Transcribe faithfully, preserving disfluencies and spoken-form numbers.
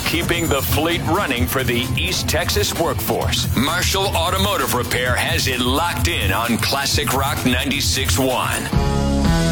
keeping the fleet running for the East Texas workforce. Marshall Automotive Repair has it locked in on Classic Rock ninety-six point one.